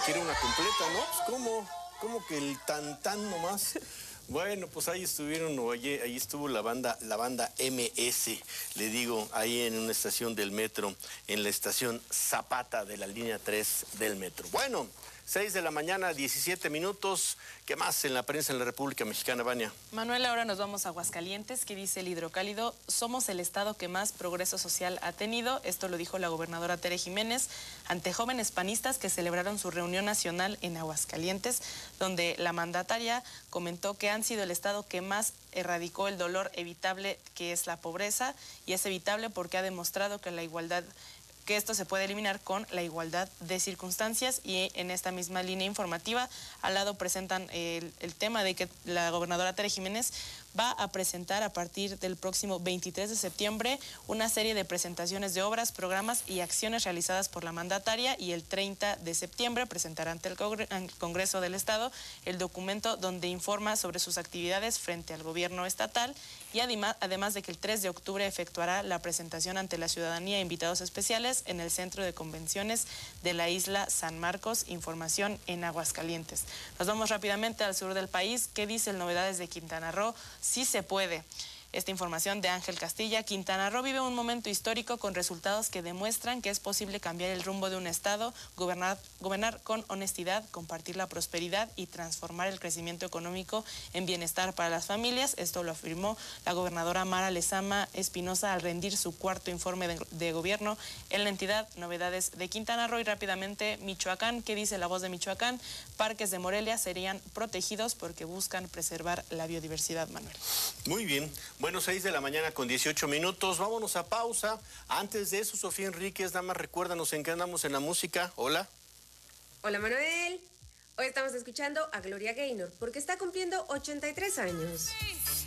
quiere una completa, ¿no? Pues, ¿cómo que el tan nomás? Bueno, pues ahí estuvieron, ahí estuvo la banda MS, le digo, ahí en una estación del metro, en la estación Zapata de la línea 3 del metro. Bueno, 6 de la mañana, 17 minutos. ¿Qué más en la prensa en la República Mexicana, Vania? Manuel, ahora nos vamos a Aguascalientes, que dice el Hidrocálido: somos el estado que más progreso social ha tenido. Esto lo dijo la gobernadora Tere Jiménez ante jóvenes panistas que celebraron su reunión nacional en Aguascalientes, donde la mandataria comentó que han sido el estado que más erradicó el dolor evitable que es la pobreza, y es evitable porque ha demostrado que esto se puede eliminar con la igualdad de circunstancias. Y en esta misma línea informativa, al lado presentan el tema de que la gobernadora Tere Jiménez va a presentar a partir del próximo 23 de septiembre una serie de presentaciones de obras, programas y acciones realizadas por la mandataria, y el 30 de septiembre presentará ante el Congreso del Estado el documento donde informa sobre sus actividades frente al gobierno estatal, y además de que el 3 de octubre efectuará la presentación ante la ciudadanía e invitados especiales en el Centro de Convenciones de la Isla San Marcos. Información en Aguascalientes. Nos vamos rápidamente al sur del país. ¿Qué dice el Novedades de Quintana Roo? Sí se puede. Esta información de Ángel Castilla: Quintana Roo vive un momento histórico con resultados que demuestran que es posible cambiar el rumbo de un estado, gobernar con honestidad, compartir la prosperidad y transformar el crecimiento económico en bienestar para las familias. Esto lo afirmó la gobernadora Mara Lezama Espinosa al rendir su cuarto informe de gobierno en la entidad. Novedades de Quintana Roo. Y rápidamente, Michoacán. ¿Qué dice La Voz de Michoacán? Parques de Morelia serían protegidos porque buscan preservar la biodiversidad, Manuel. Muy bien. Bueno, 6 de la mañana con 18 minutos. Vámonos a pausa. Antes de eso, Sofía Enríquez, nada más recuérdanos en qué andamos en la música. Hola. Hola, Manuel. Hoy estamos escuchando a Gloria Gaynor porque está cumpliendo 83 años.